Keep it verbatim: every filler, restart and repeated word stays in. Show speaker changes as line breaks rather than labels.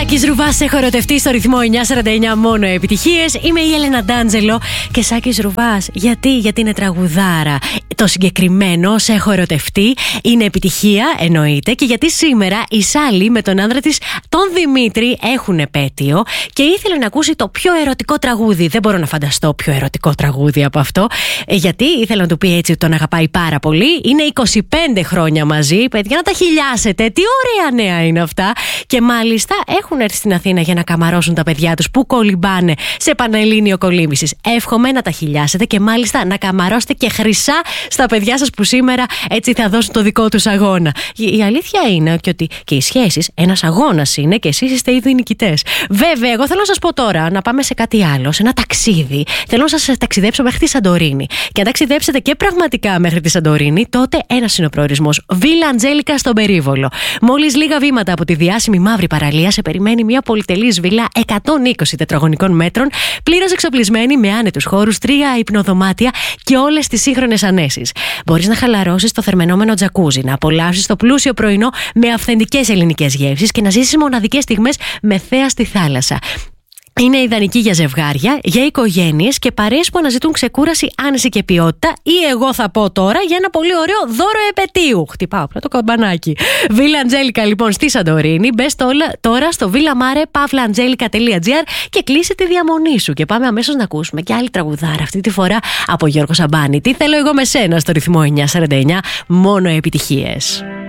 Σάκης Ρουβάς σε χοροτευτή στο ρυθμό εννιά σαράντα εννιά, μόνο επιτυχίες. Είμαι η Έλενα Ντάντζελο και Σάκης Ρουβάς. Γιατί, γιατί είναι τραγουδάρα. Το συγκεκριμένο σε χοροτευτή είναι επιτυχία, εννοείται. Και γιατί σήμερα η Σάλη με τον άνδρα της, τον Δημήτρη, έχουν επέτειο και ήθελε να ακούσει το πιο ερωτικό τραγούδι. Δεν μπορώ να φανταστώ πιο ερωτικό τραγούδι από αυτό. Ε, γιατί ήθελε να του πει έτσι ότι τον αγαπάει πάρα πολύ. Είναι είκοσι πέντε χρόνια μαζί, παιδιά, να τα χιλιάσετε. Τι ωραία νέα είναι αυτά. Και μάλιστα έχουν έρθει στην Αθήνα για να καμαρώσουν τα παιδιά τους που κολυμπάνε σε Πανελλήνιο Κολύμβησης. Εύχομαι να τα χιλιάσετε και μάλιστα να καμαρώσετε και χρυσά στα παιδιά σας που σήμερα έτσι θα δώσουν το δικό τους αγώνα. Η αλήθεια είναι και ότι και οι σχέσεις ένας αγώνας είναι και εσείς είστε ήδη νικητές. Βέβαια, εγώ θέλω να σας πω τώρα να πάμε σε κάτι άλλο, σε ένα ταξίδι. Θέλω να σας ταξιδέψω μέχρι τη Σαντορίνη. Και αν ταξιδέψετε και πραγματικά μέχρι τη Σαντορίνη, τότε ένας είναι ο προορισμός. Βίλα Αντζέλικα στον Περίβολο. Μόλις λίγα βήματα από τη διάσημη μαύρη παραλία σε περιμένει μια πολυτελής βίλα εκατόν είκοσι τετραγωνικών μέτρων, πλήρως εξοπλισμένη με άνετους χώρους, τρία υπνοδωμάτια και όλες τις σύγχρονες ανέσεις. Μπορείς να χαλαρώσεις στο θερμαινόμενο τζακούζι, να απολαύσεις το πλούσιο πρωινό με αυθεντικές ελληνικές γεύσεις και να ζήσεις μοναδικές στιγμές με θέα στη θάλασσα. Είναι ιδανική για ζευγάρια, για οικογένειες και παρέες που αναζητούν ξεκούραση, άνεση και ποιότητα, ή εγώ θα πω τώρα για ένα πολύ ωραίο δώρο επετείου. Χτυπάω απλά το καμπανάκι. Βίλα Αντζέλικα λοιπόν στη Σαντορίνη. Μπες τώρα στο villamare pavla angelica τελεία gr και κλείσε τη διαμονή σου. Και πάμε αμέσως να ακούσουμε και άλλη τραγουδάρα, αυτή τη φορά από Γιώργο Σαμπάνη. Τι θέλω εγώ με σένα στο ρυθμό εννιά σαράντα εννιά, μόνο επιτυχίες.